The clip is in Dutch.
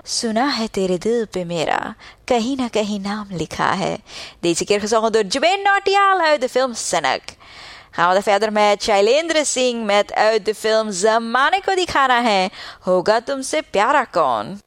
सुना है तेरे दिल पे मेरा कहीं ना कहीं naam लिखा है. Deze keer gezongen door Jabin Nautiyal uit de film Sanak. Gaan we dan verder met Shailendra Singh met uit de film Zamane Ko Dikhana Hai, Hoga Tumse Pyara Kaun.